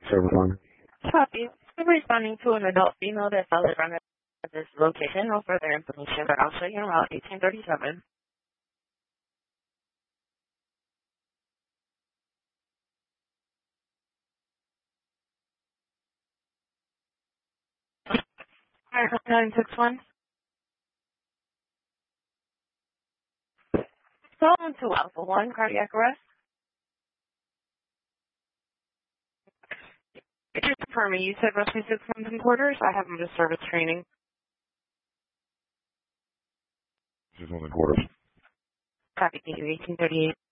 Service line. Copy. I'm responding to an adult female that fell around at this location. No further information, but I'll show you around 1837. Alright, 961. Welcome to Alpha 1 cardiac arrest. Just confirming, you said roughly 6 months in quarters. I have them to service training. 6 months in quarters. Copy, 1838.